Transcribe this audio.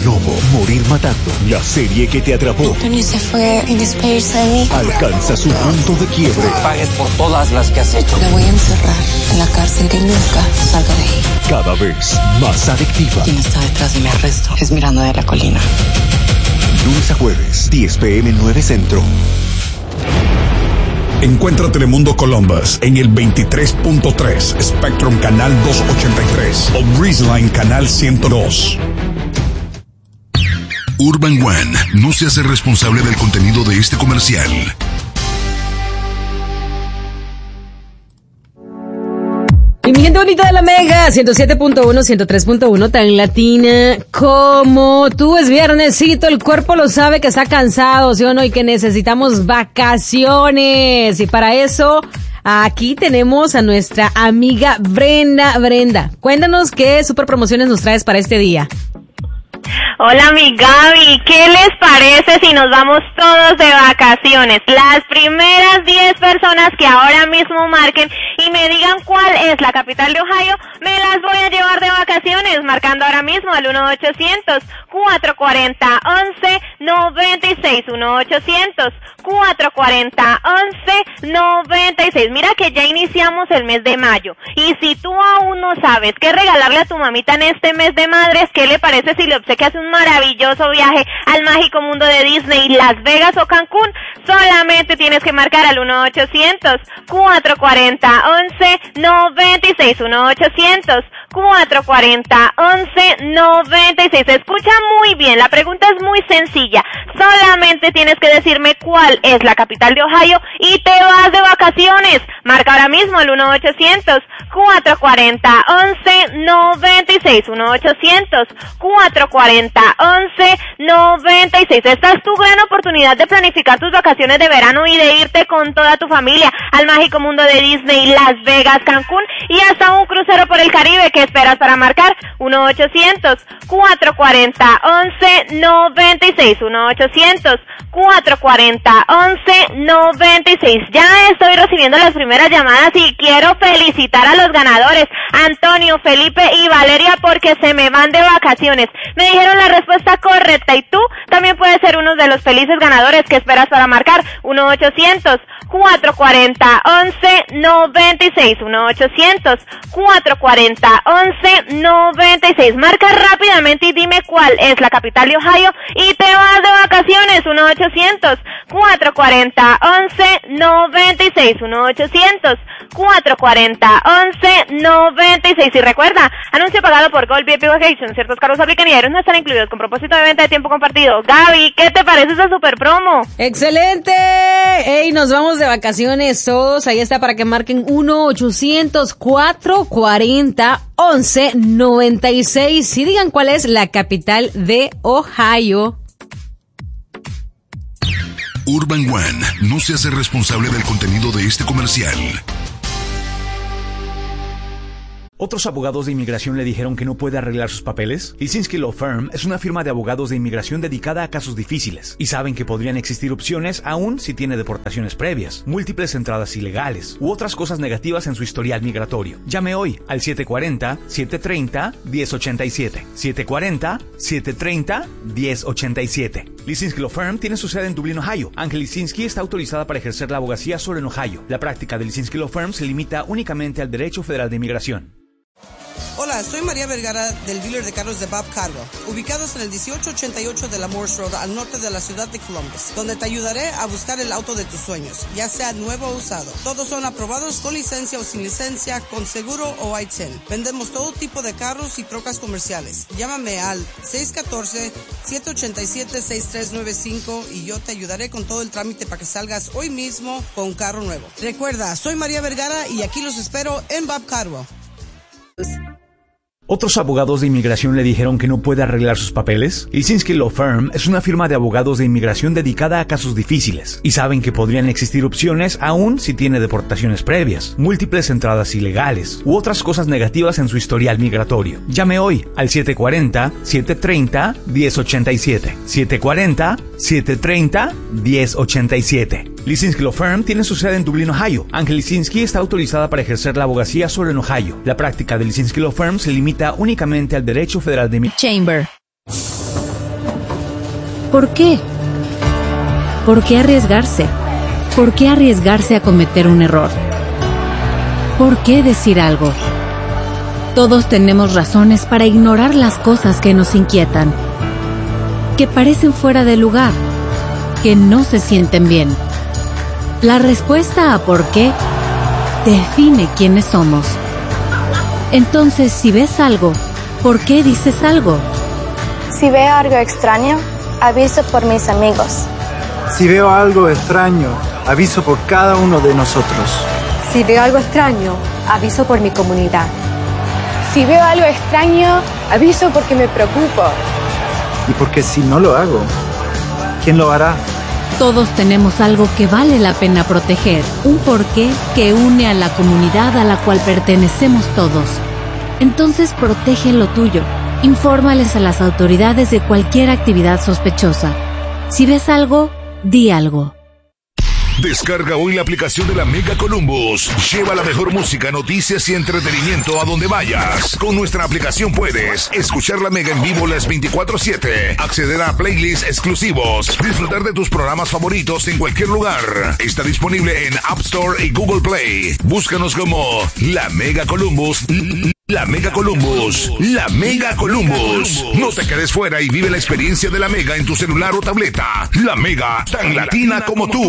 Lobo, Morir Matando, la serie que te atrapó. Antonio se fue sin despedirse de mí. Alcanza su punto de quiebre. Pagues por todas las que has hecho. La voy a encerrar en la cárcel que nunca salga de ahí. Cada vez más adictiva. ¿Quién está detrás de mi arresto? Es Miranda de la Colina. Lunes a jueves, 10 p.m. 9 Centro. Encuentra Telemundo Columbus en el 23.3, Spectrum Canal 283 o Breezeline Canal 102. Urban One no se hace responsable del contenido de este comercial. Y mi gente bonita de la Mega, 107.1, 103.1, tan latina como tú. Es viernesito, el cuerpo lo sabe que está cansado, ¿sí o no? Y que necesitamos vacaciones. Y para eso, aquí tenemos a nuestra amiga Brenda. Brenda, cuéntanos qué super promociones nos traes para este día. Hola mi Gaby, ¿qué les parece si nos vamos todos de vacaciones? Las primeras 10 personas que ahora mismo marquen y me digan cuál es la capital de Ohio, me las voy a llevar de vacaciones, marcando ahora mismo al 1-800-440-1196, 1-800-440-1196. Mira que ya iniciamos el mes de mayo, y si tú aún no sabes qué regalarle a tu mamita en este mes de madres, ¿qué le parece si le obsequias un maravilloso viaje al mágico mundo de Disney, Las Vegas o Cancún? Solamente tienes que marcar al 1-800-440-1196, 1-800-440-1196. Escucha muy bien, la pregunta es muy sencilla. Solamente tienes que decirme cuál es la capital de Ohio y te vas de vacaciones. Marca ahora mismo el 1-800-440-1196, 1-800-440-1196. Esta es tu gran oportunidad de planificar tus vacaciones de verano y de irte con toda tu familia al mágico mundo de Disney, Las Vegas, Cancún y hasta un crucero por el Caribe. ¿Qué esperas para marcar? 1-800-440-1196, 1-800-440-1196. Ya estoy recibiendo las primeras llamadas y quiero felicitar a los ganadores, Antonio, Felipe y Valeria, porque se me van de vacaciones. Me dijeron la respuesta correcta y tú también puedes ser uno de los felices ganadores. ¿Qué esperas para marcar? 1-800-440-1196, 1-800-440-1196. Marca rápidamente y dime cuál es la capital de Ohio y te vas de vacaciones. 1-800-440-1196, 1-800-440-1196. Y recuerda, anuncio pagado por Gold VIP Vacation. Ciertos cargos aplican y diarios no están incluidos con propósito de venta de tiempo compartido. Gaby, ¿qué te parece esa super promo? ¡Excelente! ¡Ey, nos vamos de vacaciones todos! Ahí está para que marquen 1-800-440-1196 y digan cuál es la capital de Ohio. Urban One no se hace responsable del contenido de este comercial. ¿Otros abogados de inmigración le dijeron que no puede arreglar sus papeles? Lisinski Law Firm es una firma de abogados de inmigración dedicada a casos difíciles y saben que podrían existir opciones aún si tiene deportaciones previas, múltiples entradas ilegales u otras cosas negativas en su historial migratorio. Llame hoy al 740-730-1087. 740-730-1087. Lisinski Law Firm tiene su sede en Dublín, Ohio. Ángel Lisinski está autorizada para ejercer la abogacía solo en Ohio. La práctica de Lisinski Law Firm se limita únicamente al derecho federal de inmigración. Hola, soy María Vergara del dealer de carros de Bob Carwell, ubicados en el 1888 de la Morse Road al norte de la ciudad de Columbus, donde te ayudaré a buscar el auto de tus sueños, ya sea nuevo o usado. Todos son aprobados con licencia o sin licencia, con seguro o I-10. Vendemos todo tipo de carros y trocas comerciales. Llámame al 614-787-6395 y yo te ayudaré con todo el trámite para que salgas hoy mismo con un carro nuevo. Recuerda, soy María Vergara y aquí los espero en Bob Carwell. ¿Otros abogados de inmigración le dijeron que no puede arreglar sus papeles? Lisinski Law Firm es una firma de abogados de inmigración dedicada a casos difíciles y saben que podrían existir opciones aún si tiene deportaciones previas, múltiples entradas ilegales u otras cosas negativas en su historial migratorio. Llame hoy al 740-730-1087. 740-730-1087. Lisinski Law Firm tiene su sede en Dublín, Ohio. Ángel Lisinski está autorizada para ejercer la abogacía solo en Ohio. La práctica de Lisinski Law Firm se limita únicamente al derecho federal de Chamber. ¿Por qué? ¿Por qué arriesgarse? ¿Por qué arriesgarse a cometer un error? ¿Por qué decir algo? Todos tenemos razones para ignorar las cosas que nos inquietan, que parecen fuera de lugar, que no se sienten bien. La respuesta a por qué define quiénes somos. Entonces, si ves algo, ¿por qué dices algo? Si veo algo extraño, aviso por mis amigos. Si veo algo extraño, aviso por cada uno de nosotros. Si veo algo extraño, aviso por mi comunidad. Si veo algo extraño, aviso porque me preocupo. Y porque si no lo hago, ¿quién lo hará? Todos tenemos algo que vale la pena proteger, un porqué que une a la comunidad a la cual pertenecemos todos. Entonces protege lo tuyo. Infórmales a las autoridades de cualquier actividad sospechosa. Si ves algo, di algo. Descarga hoy la aplicación de la Mega Columbus. Lleva la mejor música, noticias y entretenimiento a donde vayas. Con nuestra aplicación puedes escuchar la Mega en vivo las 24/7, acceder a playlists exclusivos, disfrutar de tus programas favoritos en cualquier lugar. Está disponible en App Store y Google Play. Búscanos como La Mega Columbus. La Mega Columbus. La Mega Columbus. No te quedes fuera y vive la experiencia de la Mega en tu celular o tableta. La Mega, tan latina como tú.